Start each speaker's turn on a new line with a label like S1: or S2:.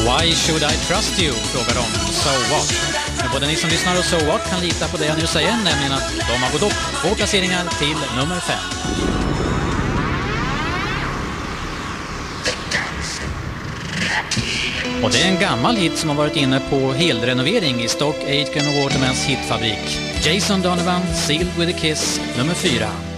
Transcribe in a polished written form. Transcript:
S1: Why should I trust you? Frågar de. So what? Men både ni som lyssnar och So what kan lita på det jag nu säger, nämligen att de har gått upp 2 placeringar till nummer 5. Och det är en gammal hit som har varit inne på helrenovering i Stock Aitken och Watermans hitfabrik. Jason Donovan, Sealed with a Kiss, nummer 4.